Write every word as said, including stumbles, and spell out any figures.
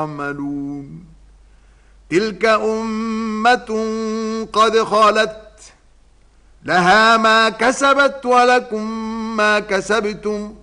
يعملون. تلك أمة قد خلت لها ما كسبت ولكم ما كسبتم